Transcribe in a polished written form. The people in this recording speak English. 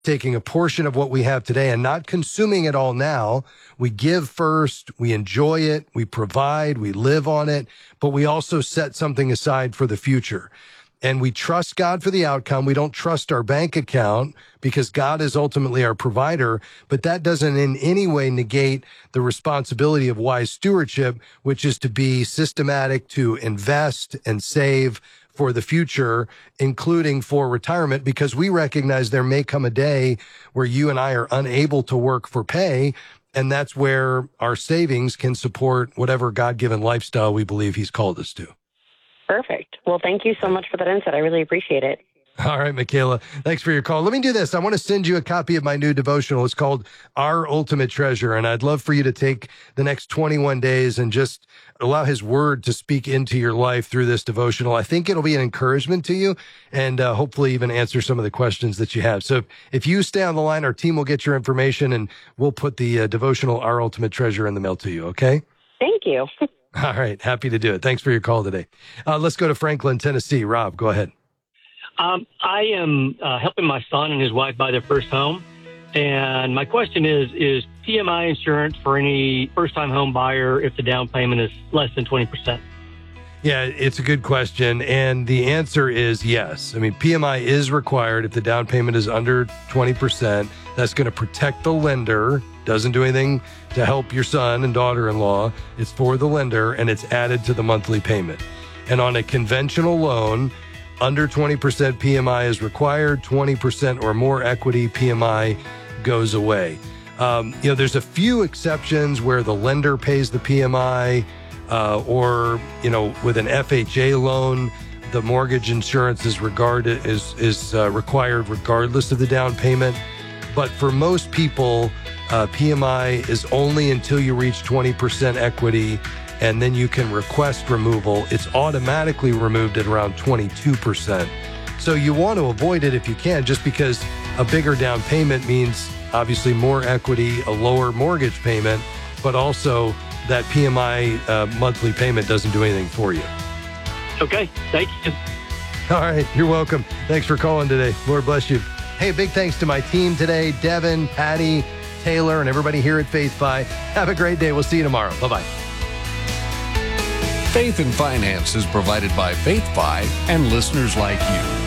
taking a portion of what we have today and not consuming it all now. We give first, we enjoy it, we provide, we live on it, but we also set something aside for the future. And we trust God for the outcome. We don't trust our bank account because God is ultimately our provider, but that doesn't in any way negate the responsibility of wise stewardship, which is to be systematic, to invest and save for the future, including for retirement, because we recognize there may come a day where you and I are unable to work for pay. And that's where our savings can support whatever God-given lifestyle we believe he's called us to. Perfect. Well, thank you so much for that insight. I really appreciate it. All right, Michaela. Thanks for your call. Let me do this. I want to send you a copy of my new devotional. It's called Our Ultimate Treasure. And I'd love for you to take the next 21 days and just allow his word to speak into your life through this devotional. I think it'll be an encouragement to you and hopefully even answer some of the questions that you have. So if you stay on the line, our team will get your information and we'll put the devotional Our Ultimate Treasure in the mail to you. Okay? Thank you. All right. Happy to do it. Thanks for your call today. Let's go to Franklin, Tennessee. Rob, go ahead. I am helping my son and his wife buy their first home. And my question is PMI insurance for any first-time home buyer if the down payment is less than 20%? Yeah, it's a good question. And the answer is yes. I mean, PMI is required if the down payment is under 20%. That's going to protect the lender. Doesn't do anything to help your son and daughter-in-law. It's for the lender, and it's added to the monthly payment. And on a conventional loan, under 20% PMI is required. 20% or more equity, PMI goes away. There's a few exceptions where the lender pays the PMI, or with an FHA loan, the mortgage insurance is required regardless of the down payment. But for most people, PMI is only until you reach 20% equity, and then you can request removal. It's automatically removed at around 22%. So you want to avoid it if you can, just because a bigger down payment means obviously more equity, a lower mortgage payment, but also that PMI monthly payment doesn't do anything for you. Okay, thank you. All right, you're welcome. Thanks for calling today. Lord bless you. Hey, big thanks to my team today, Devin, Patty, Taylor, and everybody here at FaithFi. Have a great day. We'll see you tomorrow. Bye-bye. Faith and Finance is provided by FaithFi and listeners like you.